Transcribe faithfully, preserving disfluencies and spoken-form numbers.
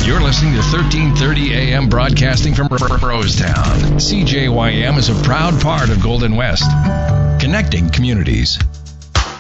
You're listening to thirteen thirty A M broadcasting from Rosetown. C J Y M is a proud part of Golden West, connecting communities.